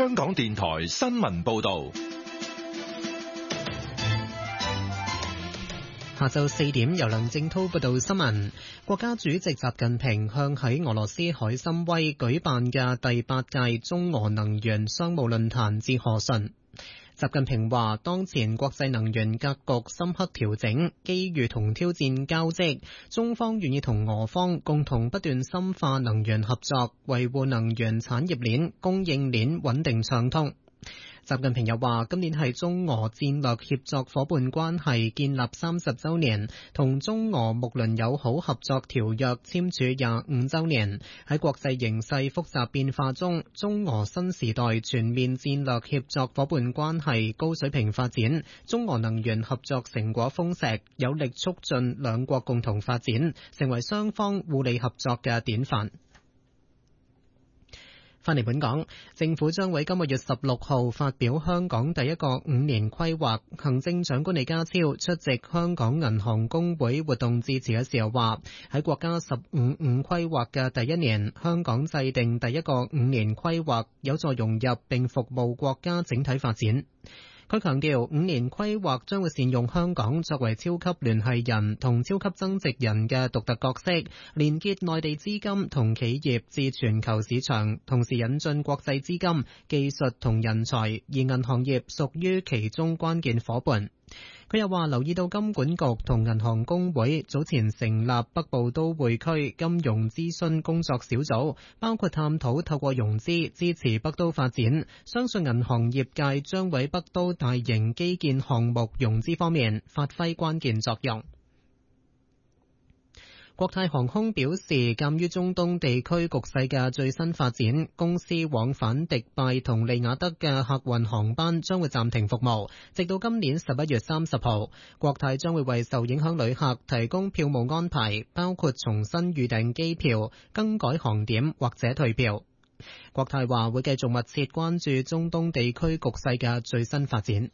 香港電台新聞報道。 下晝4點，由梁正濤報道新聞。國家主席習近平向喺俄羅斯海參崴舉辦嘅第8屆中俄能源商務論壇致賀信。習近平話，當前國際能源格局深刻調整，機遇同挑戰交織，中方願意同俄方共同不斷深化能源合作，維護能源產業鏈、供應鏈穩定暢通。習近平又話，今年係中俄戰略協作夥伴關係建立30週年，同中俄睦鄰友好合作條約簽署25週年。喺國際形勢複雜變化中，中俄新時代全面戰略協作夥伴關係高水平發展，中俄能源合作成果豐碩，有力促進兩國共同發展，成為雙方互利合作嘅典範。返嚟本港，政府將喺今個月16號發表香港第一個5年規劃。行政長官李家超出席香港銀行公會活動致辭嘅時候話，喺國家15五規劃嘅第一年，香港制定第一個5年規劃，有助融入並服務國家整體發展。佢強調，5年規劃將會善用香港作為超級聯繫人同超級增值人嘅獨特角色，連結內地資金同企業至全球市場，同時引進國際資金、技術同人才，而銀行業屬於其中關鍵夥伴。佢又話，留意到金管局同銀行公會早前成立北部都會區金融諮詢工作小組，包括探討透過融資支持北都發展，相信銀行業界將喺北都大型基建項目融資方面發揮關鍵作用。國泰航空表示，鑑於中東地區局勢嘅最新發展，公司往返迪拜同利雅得嘅客運航班將會暫停服務，直到今年11月30號。國泰將會為受影響旅客提供票務安排，包括重新預訂機票、更改航點或者退票。國泰話會繼續密切關注中東地區局勢嘅最新發展。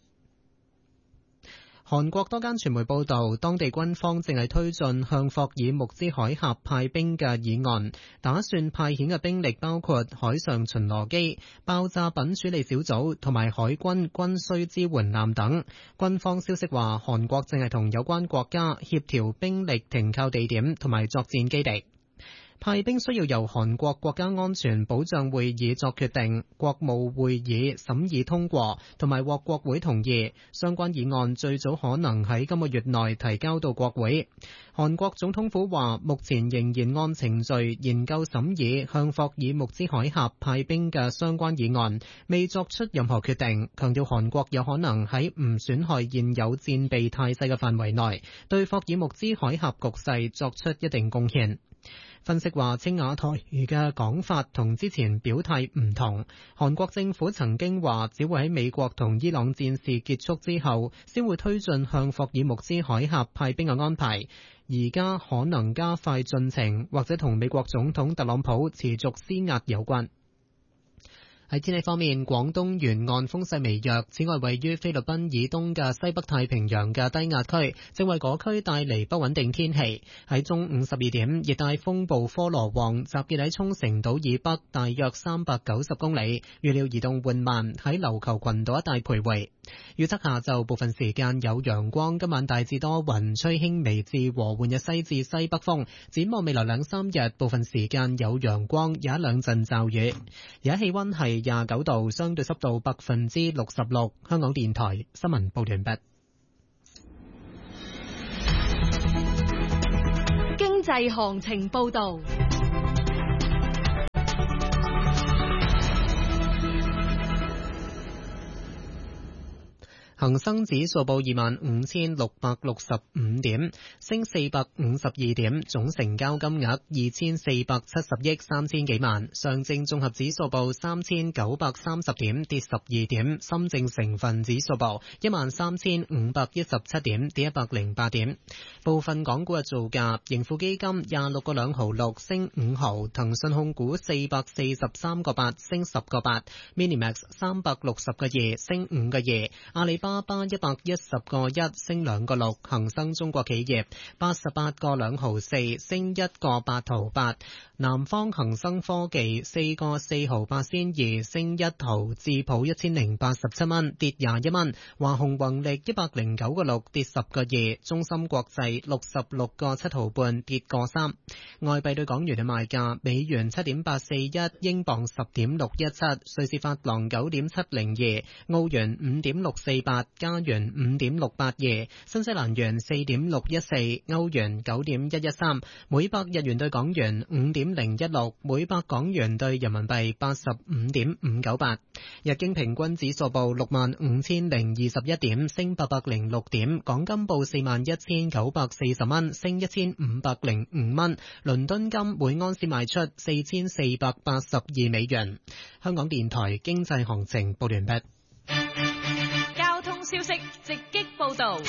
韓國多間傳媒報道，當地軍方正係推進向霍爾木茲海峽派兵嘅議案，打算派遣嘅兵力包括海上巡邏機、爆炸品處理小組同埋海軍軍需支援艦等。軍方消息話，韓國正係同有關國家協調兵力停靠地點同埋作戰基地。派兵需要由韓國國家安全保障會議作決定，國務會議審議通過，同埋獲國會同意。相關議案最早可能喺今個月內提交到國會。韓國總統府話，目前仍然按程序研究審議向霍爾木茲海峽派兵嘅相關議案，未作出任何決定，強調韓國有可能喺唔損害現有戰備態勢嘅範圍內，對霍爾木茲海峽局勢作出一定貢獻。分析話，青瓦台語嘅講法同之前表態唔同。韓國政府曾經話，只會喺美國同伊朗戰事結束之後，先會推進向霍爾木茲海峽派兵嘅安排。而家可能加快進程，或者同美國總統特朗普持續施壓有關。喺天氣方面，廣東沿岸風勢微弱，此外位於菲律賓以東嘅西北太平洋嘅低壓區正為嗰區帶嚟不穩定天氣。喺中午12點，熱帶風暴科羅旺集結喺沖繩島以北大約390公里，預料移動緩慢，喺琉球群島一帶徘徊。預測下晝部分時間有陽光，今晚大致多雲，吹輕微至和緩嘅西至西北風。展望未來2-3日，部分時間有陽光，有一兩陣驟雨。而家氣溫係29度，相對濕度66%。香港電台新聞報完畢。 經濟行情報道。 恒生指數報25,665點，升452點，總成交金額2470億3千幾萬。上證綜合指數報3930點，跌12點。深證成分指數報13517點，跌108點。部分港股嘅造價：盈富基金26個2毫6升5毫，騰訊控股443個8升10個8，Minimax 360個2升5個2，阿里巴花巴110個1升2個6，恒生中國企業88個2毫4升1個8毫8，南方恒生科技4個4毫8仙2升1毫，智普1087蚊跌21蚊，華虹宏力109個6跌10個2，中芯國際66個7毫半跌個3。外幣對港元嘅賣價：美元7.841，英鎊10.617，瑞士法郎9.702，澳元5.648，加元5.682，新西蘭元4.614，歐元9.113，每百日元對港元5.016，每百港元對人民幣85.598。日經平均指數報65,021點，升806點。港金報41,940蚊，升1,505蚊。倫敦金每盎司賣出4,482美元。香港電台經濟行情報完畢。 交通消息直擊報道。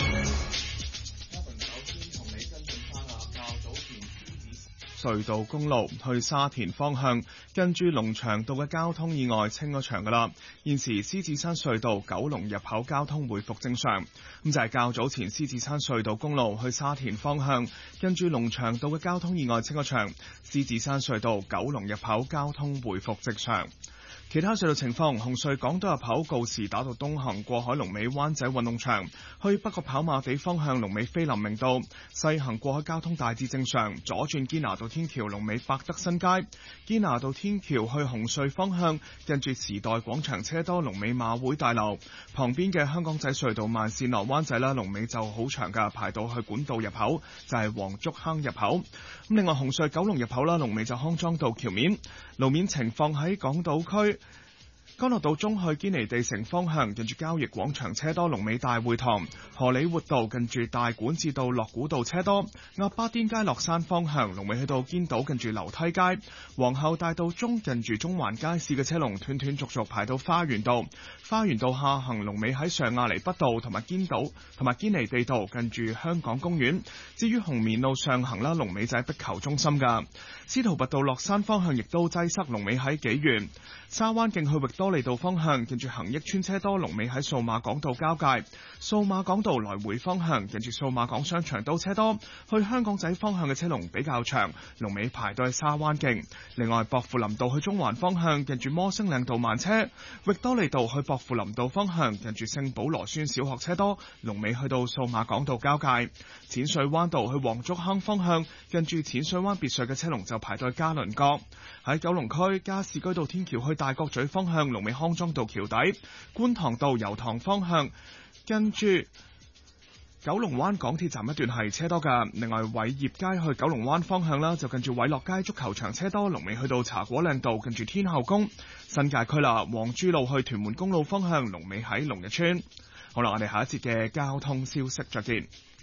隧道公路去沙田方向，近住龍翔道嘅交通意外清咗場噶啦。現時獅子山隧道九龍入口交通回復正常。咁就係較早前獅子山隧道公路去沙田方向，近住龍翔道嘅交通意外清咗場，獅子山隧道九龍入口交通回復正常。其他隧道情況：紅隧港島入口告士打道東行過海龍尾灣仔運動場，去北角跑馬地方向龍尾菲林明道；西行過海交通大致正常，左轉堅拿道天橋龍尾百德新街，堅拿道天橋去紅隧方向近住時代廣場車多，龍尾馬會大樓旁邊嘅香港仔隧道慢線落灣仔啦，龍尾就好長噶，排到去管道入口就係黃竹坑入口。咁另外紅隧九龍入口啦，龍尾就康莊道橋面。路面情況喺港島區干諾道中去堅尼地城方向，近住交易廣場車多，龍尾大會堂；荷里活道近住大管至到樂古道車多；鴨巴甸街落山方向，龍尾去到堅道近住樓梯街；皇后大道中近住中環街市嘅車龍斷斷續續排到花園道；花園道下行龍尾喺上亞厘畢道同埋堅道同埋堅尼地道近住香港公園。至於紅棉路上行啦，龍尾就喺壁球中心噶；司徒拔道落山方向亦都擠塞，龍尾喺紀元；沙灣徑去域多利道方向，近住恒益村車多，龍尾喺數碼港道交界；數碼港道來回方向，近住數碼港商場都車多，去香港仔方向嘅車龍比較長，龍尾排到去沙灣徑。另外，薄扶林道去中環方向，近住摩星嶺道慢車；域多利道去薄扶林道方向，近住聖保羅孫小學車多，龍尾去到數碼港道交界。淺水灣道去黃竹坑方向，近住淺水灣別墅嘅車龍就排到去嘉麟閣。喺九龍區加士居道天橋去大角咀方向，龍尾康莊道橋底；觀塘道油塘方向，跟住九龍灣港鐵站一段係車多㗎。另外，偉業街去九龍灣方向啦，就近住偉樂街足球場車多，龍尾去到茶果嶺道近住天后宮。新界區啦，黃珠路去屯門公路方向，龍尾喺龍日村。好啦，我哋下一節嘅交通消息再見。